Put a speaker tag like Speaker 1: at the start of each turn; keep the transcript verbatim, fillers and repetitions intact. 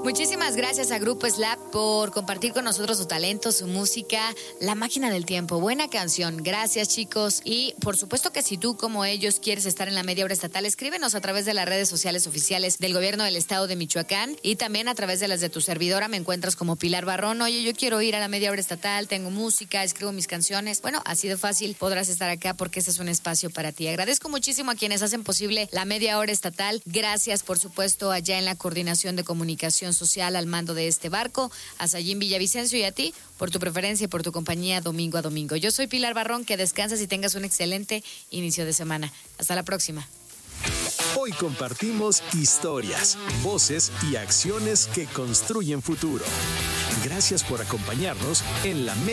Speaker 1: Muchísimas gracias a Grupo Slap por compartir con nosotros su talento, su música, La Máquina del Tiempo. Buena canción. Gracias, chicos. Y por supuesto que si tú, como ellos, quieres estar en la media hora estatal, escríbenos a través de las redes sociales oficiales del Gobierno del Estado de Michoacán y también a través de las de tu servidora. Me encuentras como Pilar Barrón. Oye, yo quiero ir a la media hora estatal, tengo música, escribo mis canciones. Bueno, así de fácil podrás estar acá porque este es un espacio para ti. Agradezco muchísimo a quienes hacen posible la media hora estatal. Gracias, por supuesto, allá en la Coordinación de Comunicación Social al mando de este barco, a Sayín Villavicencio y a ti por tu preferencia y por tu compañía domingo a domingo. Yo soy Pilar Barrón, que descanses y tengas un excelente inicio de semana. Hasta la próxima.
Speaker 2: Hoy compartimos historias, voces y acciones que construyen futuro. Gracias por acompañarnos en la